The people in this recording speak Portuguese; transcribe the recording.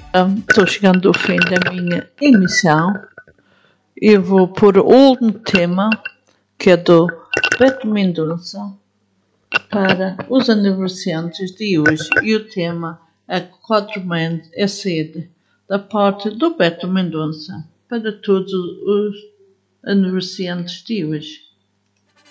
Estou chegando ao fim da minha emissão. Eu vou pôr o último tema, que é do Beto Mendonça, para os aniversariantes de hoje. E o tema é Quatro Mães é Sede, da parte do Beto Mendonça, para todos os aniversariantes de hoje.